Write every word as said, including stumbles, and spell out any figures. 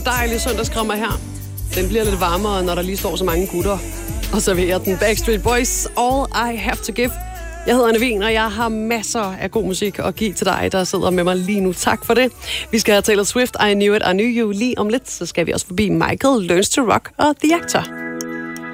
Dejlig søndagskrammer her. Den bliver lidt varmere, når der lige står så mange gutter og serverer den. Backstreet Boys, All I Have To Give. Jeg hedder Anne Wien, og jeg har masser af god musik at give til dig, der sidder med mig lige nu. Tak for det. Vi skal have Taylor Swift, I Knew It, I Knew You. Lige om lidt, så skal vi også forbi Michael, Learns To Rock og The Actor.